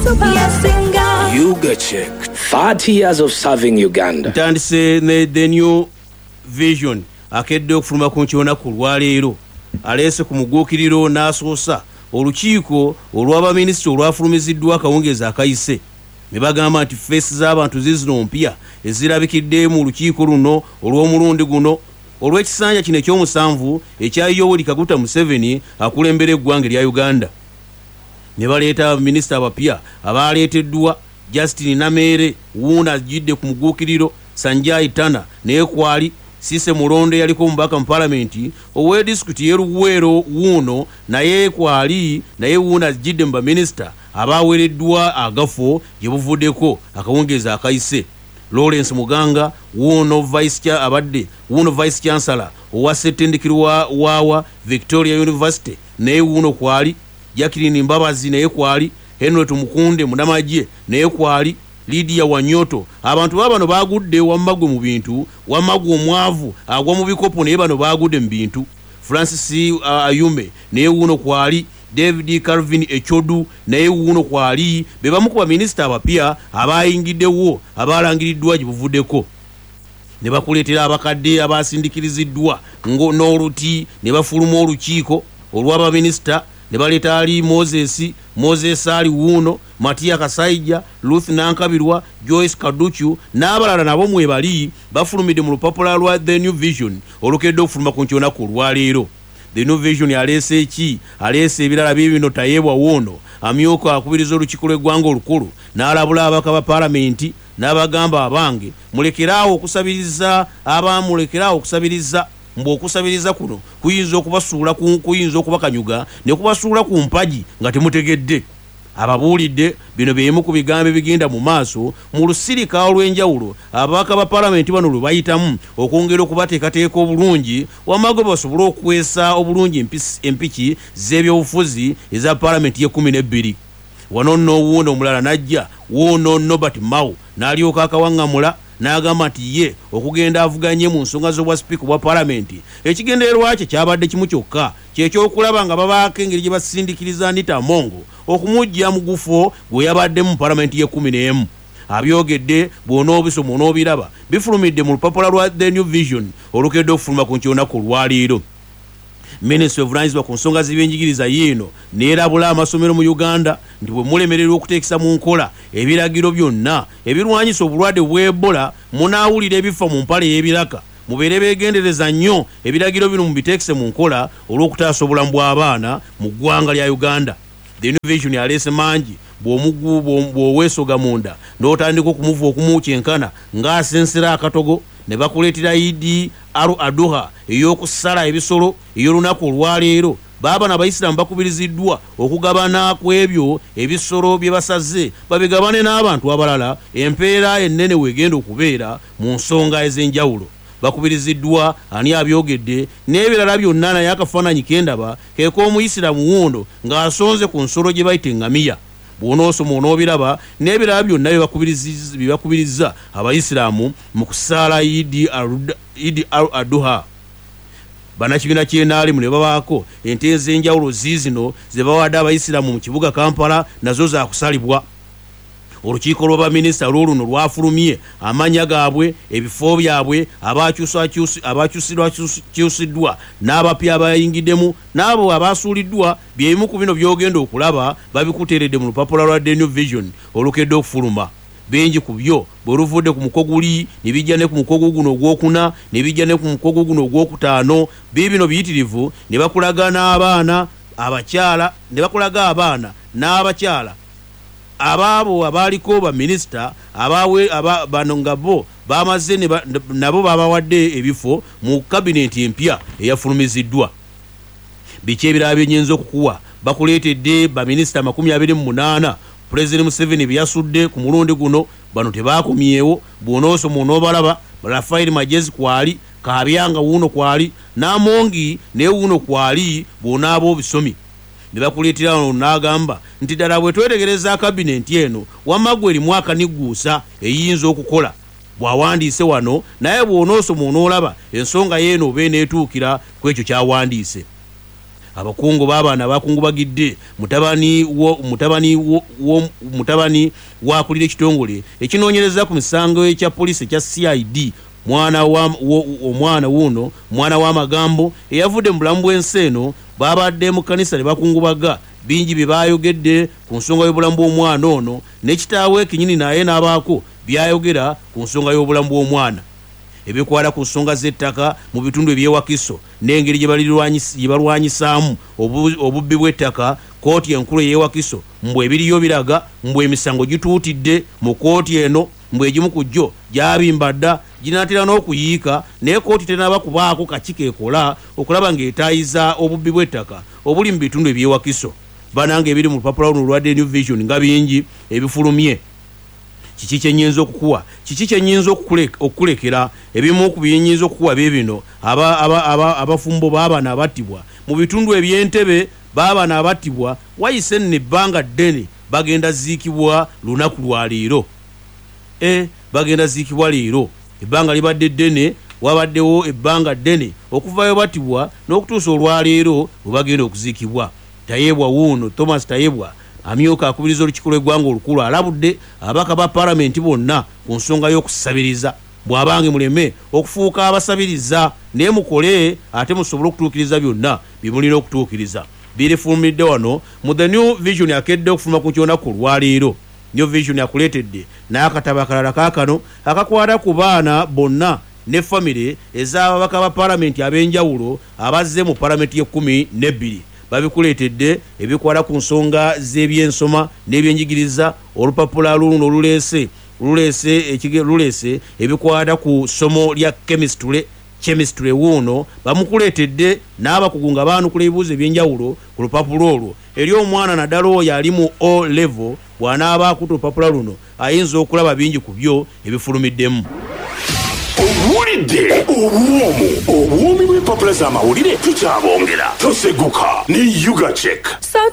Yuga Check, 30 years of serving Uganda. Tandise the new vision akedde okufuluma ku nkyonako lwaleero aleese ku muguukiriro n'asoosa olukiiko olw'abaminisita olwafulumiziddwa akawungeezi akayise ne bagamba nti feesi z'abantu zizino mpya ezirabikidde mu lukiiko luno olw'omulundi guno olw'ekisanja kino ekyomusanvu ekya Yoweri Kaguta Museveni akulembera eggwanga lya Uganda. Ne baleeta abaminisita abapya abaaleeteddwa Justin Namere Wuuna ajjidde ku muguukiriro, Sanjay Tana n'ekwali Sise Mulonde yaliko mubaka mu palamenti owe disitulikiti y'e Luweero wuuno naye ekwali naye Wuuna ajjidde mu baminisita abaweereddwa agafo gye buvuddeko akawungeezi akayise. Lawrence Muganga wuuno vice chancellor owa ssettendekero waawa Victoria University naye wuuno kwali. Jacqueline Mbabazi naye kwali. Henry Tumukunde Munamagye naye kwali. Lydia Wanyoto abantu babano bagudde wamagwe mu bintu wamagwe omwavu agwa mu bikopo naye bano bagudde mu bintu. Francis Ayume naye wuuno kwali. David Calvin Echodu naye wuuno kwali. Be bamu ku baminisita abapya abayingiddewo abalangiriddwa gye buvuddeko. Ne bakuleetera abakadde abasindikiriziddwa n'oluti ne bafuluma olukiiko olw'abaminisita ne baleeta ali Moses Ali wuuno, Matia Kasaija, Ruth Nankabirwa, Joyce Kaduchu n'abalala nabo mwebali bafulumidde mu lupapula lwa The New Vision olukedde okufuluma ku nkyonako lwaleero. The New Vision aleese eki? Aleese ebirala bibino tayebwa wuuno amyuka akubiriza olukiiko lw'eggwanga olukulu n'alabula abaka ba palamenti n'abagamba abange mulekeraawo okusabiriza abamulekerawo okusabiriza mbu okusabiriza kuno kuyinza okubasuula kuyinza okubakanyuga ne kubasuula ku mpaji nga temutegedde. Ababuulidde bino byemu ku bigambo bigenda mu maaso mu lusirika olw'enjawulo ababaka ba palamenti bano lwe bayitamu okwongera okubateekateeka obulungi wamagwe basobole okukwesa obulungi empiki z'ebyobufuzi eza palamenti ye12. Wano nno wuuno omulala najja wuuno Nobert Mao n'alyoka akawaŋŋamula n'agamba nti ye okugenda avuganye mu nsonga z'obwa sipiika bwa palamenti ekigendererwa kye kyabadde kimu kyokka kyekyokulaba nga babaako engeri gye basindikiriza Anita Mongo okumujja mu gufo gwe yabadde mu palamenti ye11. Abyogedde bw'onoobisoma onoobiraba bifulumidde mu lupapula lwa The New Vision olukedde okufuluma ku nkyonako lwaleero. Ministry of Lands ku nsonga z'ebyenjigiriza yiino neerabula amasomero mu Uganda nti bwe mulemererwa okuteekesa mu nkola ebiragiro byonna ebirwanyisa obulwadde bwa Ebola munaawulira ebifa mu mpale y'ebiraka mubeere beegendereza nnyo ebiragiro bino mubiteekese mu nkola olw'okutaasa obulamu bw'abaana mu ggwanga lya Uganda. The New Vision aleese mangi bw'oweesoga munda n'otandika okumuva okumuukyenkana ng'asensera akatogo ne bakuleetera Idi Aduha ey'okusala ebisolo ey'olunaku olwaleero. Baabana Abayisiraamu bakubiriziddwa okugabana ku ebyo ebisolo bye basaze babigabane n'abantu abalala empeera ennene weegenda okubeera mu nsonga ez'enjawulo. Bakubiriziddwa ani abyogedde n'ebirala byonna naye akafaananyi kendaba keeko omuyisiraamu wuuno ng'asonze ku nsolo gye bayita eŋŋamiya. Bw'onoosoma onoobiraba n'ebirala byonna bye bakubiriza Abayisiraamu mu kusaala Idi Aduha. Bannakibiina ky'NRM ne babaako ente ez'enjawulo ziizino ze bawadde Abayisiraamu mu kibuga Kampala nazo za kusalibwa. Olukiiko lw'abaminisita lwoluno lwafulumye amannya gaabwe ebifo byabwe abakyusiddwa n'abapya abayingiddemu n'abo abasuuliddwa byemu ku bino byogenda okulaba babikuteeredde mu lupapula lwa The New Vision olukedde okufuluma. Bengi ku byo bwe luvudde ku muko guli ne bijja ne ku mukogo guno ogwokuna ne bijja ne ku mukogo guno ogwokutaano biibino biyitirivu ne bakulaga n'abaana abakyala ne bakulaga abaana n'abakyala abaabo abaaliko baminisita bano nga bo bamaze nabo babawadde ebifo mu kabineti empya eyafulumiziddwa. Biki ebirala byennyinza okukuwa bakuleetedde baminisita 28 President Museveni byasudde ku mulundi guno bano tebaakomyewo. Bw'onoosoma onoobalaba Rafael Majezi kwali, Kabyanga wuuno kwali, Namongi ne wuuno kwali bw'onaaba obisomi. Ne bakuleetera n'agamba nti ddala bwe twetegereza kabinenti eno wamagwe erimu akaniguusa eyinza okukola bw'awandiise wano naye bw'onoosoma onoolaba ensonga yeeno oba eneetuukira ku ekyo ky'awandiise. abakungu b'abaana bakungubagidde mutabani waakulira ekitongole ekinoonyereza ku misango ekya poliisi ekya CID mwana w'amagambo eyavudde mu bulamu bw'ensi eno babadde mu kkanisa ne bakungubaga bingi bye bayogedde ku nsonga y'obulamu bw'omwana ono n'ekitaawe kinyini naye n'abaako byayogera ku nsonga y'obulamu bw'omwana ebikwala ku nsonga z'ettaka mu bitundu ebyewakiso n'engeri gye balwanyisaamu obubbi bw'ettaka. Kooti enkulu ey'ewakiso mbwe ebiriyo biraga mbwe emisango gituutidde mu kooti eno mbwe egimu ku jjo gyabimba dda ginaatera n'okuyiika naye kooti tenaaba kubaako kakiiko ekola okulaba ng'etaayiza obubbi bw'ettaka obuli mu bitundu ebyewakiso. Banange ebiri mu lupapula luno olwa The New Vision nga bingi ebifulumye. Kiki kyenyinza okukuwa, kiki kyenyinza okukulekera? Ebimu ku byenyinza okukuwa bino abafumbo b'abaana abattibwa mu bitundu eby'Entebbe b'abaana abattibwa wayise nno ebbanga ddene bagenda ziikibwa lunaku lwa leero. Bagenda ziikibwa leero, ebbanga libadde ddene, wabaddewo ebbanga ddene okuvayo battibwa n'okutuusa olwaleero bwe bagenda okuziikibwa. Tayebwa wuuno Thomas Tayebwa amyuka akubiriza olukiiko lw'eggwanga olukulu alabudde abaka ba palamenti bonna ku nsonga y'okusabiriza. Bw'abange muleme okufuuka abasabiriza naye mukole ate musobole okutuukiriza byonna bimulina okutuukiriza. Birifulumidde wano mu The New Vision akedde okufuluma ku kyonaku olwaleero. New Vision akuleetedde n'akatabo akalala kaakano akakwata ku baana bonna ne famire ez'ababaka ba palamenti ab'enjawulo abazze mu palamenti y'e12. Babikuleetedde ebikwala ku nsonga z'ebyensoma n'ebyenjigiriza. Olupapula luno luleese ebikwata ku ssomo lya chemistry wuuno bamukuleetedde n'abakugu nga baanukula ebibuuzo ebyenjawulo ku lupapula olwo eri omwana naddala oyo ali mu O level bw'anaaba akuta olupapula luno ayinza okulaba bingi ku byo ebifulumiddemu. Owulidde obwomi bw'empapula z'amawulire tukyabongera toseguka ne Yuga Check.